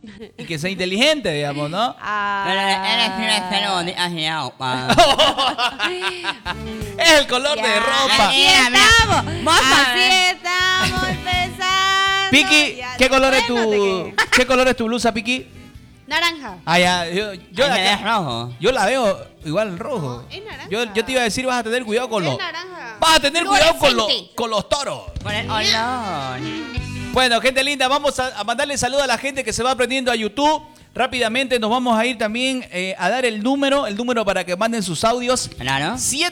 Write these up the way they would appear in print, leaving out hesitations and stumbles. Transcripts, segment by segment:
y que sea inteligente, digamos, ¿no? Pero eres Es el color de ropa. Así estamos. Así estamos empezando. Piki, ¿qué color es tu blusa, Piki? Naranja. Ah, ya, yo es rojo. Yo la veo igual en rojo. No, es naranja. Yo te iba a decir, vas a tener cuidado con los. naranja. Vas a tener cuidado Fluorescente. con los toros. Por el olor. Bueno, gente linda, vamos a mandarle saludo a la gente que se va aprendiendo a YouTube. Rápidamente nos vamos a ir también a dar el número para que manden sus audios. Claro.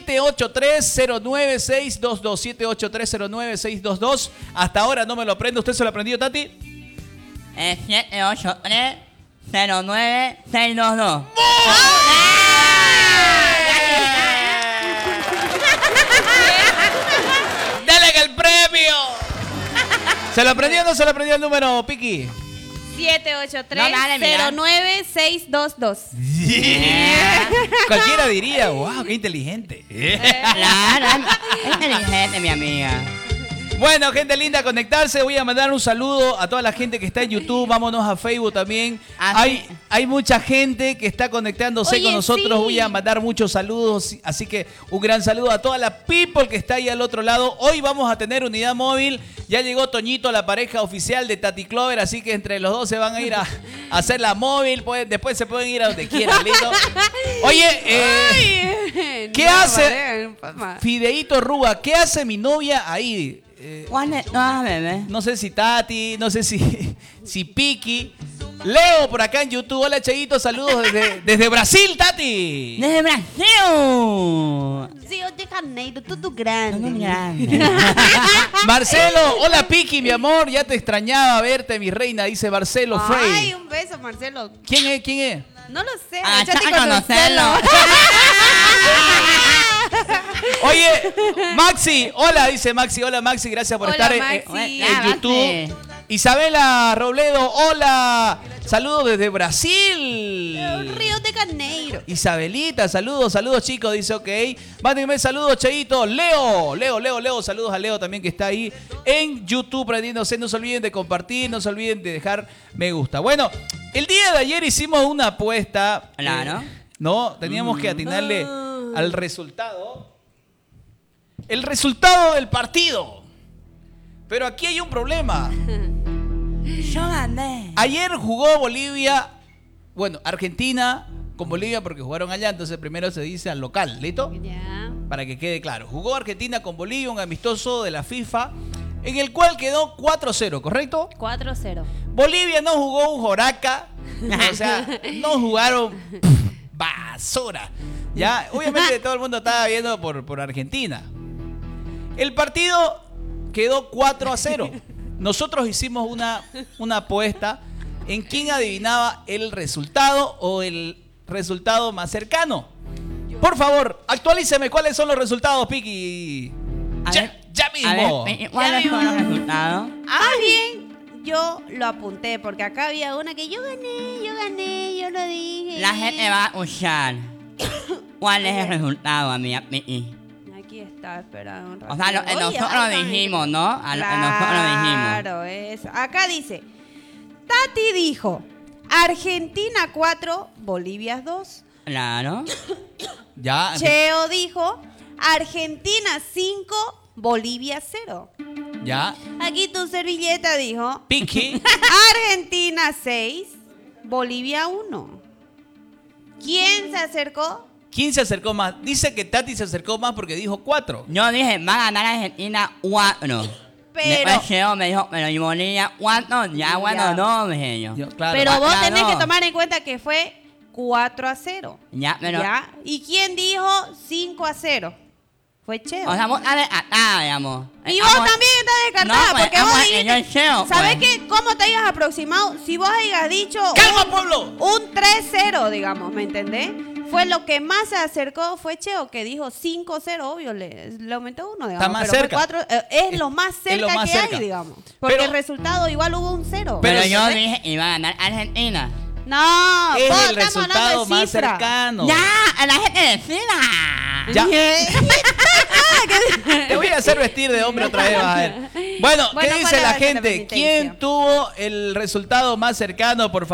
783-09622. 783-09622. Hasta ahora no me lo aprendo. ¿Usted se lo aprendió, Tati? 783-09622. ¡Dale que el premio! ¿Se lo aprendió o no se lo aprendió el número, Piki? 783-09622. Cualquiera diría, wow, qué inteligente. Claro, es inteligente, mi amiga. Bueno, gente linda, conectarse. Voy a mandar un saludo a toda la gente que está en YouTube. Vámonos a Facebook también. Hay mucha gente que está conectándose con nosotros. Sí. Voy a mandar muchos saludos. Así que un gran saludo a toda la people que está ahí al otro lado. Hoy vamos a tener unidad móvil. Ya llegó Toñito, la pareja oficial de Tati Clover. Así que entre los dos se van a ir a hacer la móvil. Pues, después se pueden ir a donde quieran, ¿listo? Oye, ¿qué hace Fideito Rúa? ¿Qué hace mi novia ahí? No sé si Tati, no sé si Piki. Leo por acá en YouTube. Hola, Cheito, saludos desde Brasil, Tati. Desde Brasil. Río de Janeiro, todo grande. Marcelo, hola Piki, mi amor, ya te extrañaba verte, mi reina, dice Marcelo Frey. Ay, un beso, Marcelo. ¿Quién es? No lo sé, échate a conocerlo. Oye, Maxi, hola, dice Maxi, hola Maxi, gracias por estar en YouTube. Isabela Robledo, hola, saludos desde Brasil. Río de Janeiro. Isabelita, saludos chicos, dice ok. Mándenme saludos, Cheito. Leo, saludos a Leo también que está ahí en YouTube prendiéndose. No se olviden de compartir, no se olviden de dejar me gusta. Bueno, el día de ayer hicimos una apuesta. Claro. No, teníamos que atinarle al resultado. El resultado del partido. Pero aquí hay un problema. Yo gané. Ayer jugó Bolivia, Argentina con Bolivia porque jugaron allá, entonces primero se dice al local, ¿listo? Ya. Para que quede claro. Jugó Argentina con Bolivia, un amistoso de la FIFA, en el cual quedó 4-0, ¿correcto? 4-0. Bolivia no jugó un joraca, o sea, no jugaron basura. Ya, obviamente todo el mundo estaba viendo por Argentina. El partido quedó 4-0. Nosotros hicimos una apuesta en quién adivinaba el resultado o el resultado más cercano. Por favor, actualíceme cuáles son los resultados, Piki. Ya mismo. ¿Cuáles son los resultados? Bien, yo lo apunté porque acá había una que yo gané, yo lo dije. La gente va a usar. ¿Cuál es el resultado, amiga Piki? Aquí está, espera un rato. O sea, nosotros dijimos, ¿no? Nosotros dijimos. Claro, eso. Acá dice, Tati dijo, Argentina 4, Bolivia 2. Claro. Ya. Cheo dijo, Argentina 5, Bolivia 0. Ya. Aquí tu servilleta dijo, Piki. Argentina 6, Bolivia 1. ¿Quién se acercó? ¿Quién se acercó más? Dice que Tati se acercó más porque dijo 4. Yo dije, va a ganar Argentina 4. Pero después Cheo me dijo, pero ¿y Bolivia 4? Ya, bueno, no, me dije yo. Claro. pero vos Claro. tenés que tomar en cuenta que fue 4-0. Ya, pero... ¿Ya? ¿Y quién dijo 5-0? Fue Cheo. O sea, vos estás descartada, digamos. Y vos también estás descartada, No, pues, porque vos yo dijiste... Cheo, ¿Sabés pues. qué? ¿Cómo te hayas aproximado? Si vos hayas dicho... ¡Calma, pueblo! Un 3-0, digamos, ¿me entendés? Fue lo que más se acercó, fue Cheo, que dijo 5-0, obvio, le aumentó uno, digamos. Está más pero cerca. Fue 4, es lo más cerca lo más que cerca. hay, digamos. Porque Pero- el resultado igual hubo un 0. Pero Pero yo ¿entendés? dije, iba a ganar Argentina. No, Es vos el estamos hablando resultado de más cifra. cercano. Ya, a la gente decida. Ya. Te voy a hacer vestir de hombre otra vez, vas a ver. Bueno, ¿qué Bueno, dice ¿cuál la va a ser la gente? penitencia? ¿Quién tuvo el resultado más cercano? Por favor.